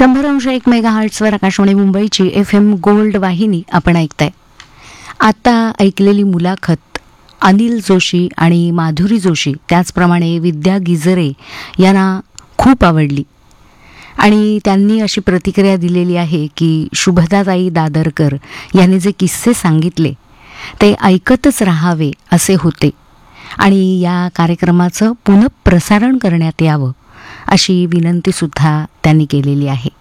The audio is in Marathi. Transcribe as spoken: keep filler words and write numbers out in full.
शंभर अंश एक मेगा हर्ट्सवर आकाशवाणी मुंबईची एफ एम गोल्ड वाहिनी आपण ऐकताय. आता ऐकलेली मुलाखत अनिल जोशी आणि माधुरी जोशी त्याचप्रमाणे विद्या गिजरे यांना खूप आवडली आणि त्यांनी अशी प्रतिक्रिया दिलेली आहे की शुभदाताई दादरकर यांनी जे किस्से सांगितले ते ऐकतच राहावे असे होते आणि या कार्यक्रमाचं पुनःप्रसारण करण्यात यावं अशी विनंतीसुद्धा त्यांनी केलेली आहे.